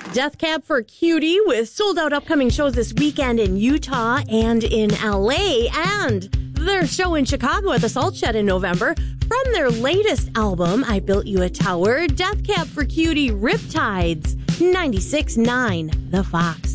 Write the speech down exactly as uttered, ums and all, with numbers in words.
Death Cab for Cutie with sold-out upcoming shows this weekend in Utah and in L A, and their show in Chicago at the Salt Shed in November. From their latest album, I Built You a Tower, Death Cab for Cutie, Riptides, ninety-six point nine The Fox.